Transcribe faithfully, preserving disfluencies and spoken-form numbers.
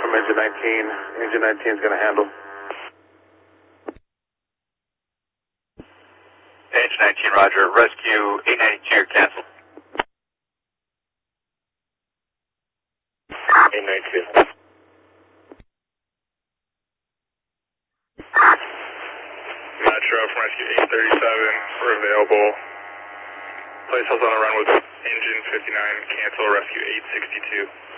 from engine nineteen. Engine nineteen is going to handle. Engine nineteen, roger. Rescue eight ninety-two, cancel. eight ninety-two. Metro from Rescue eight thirty-seven, we're available. Place us on a run with engine fifty-nine, cancel Rescue eight sixty-two.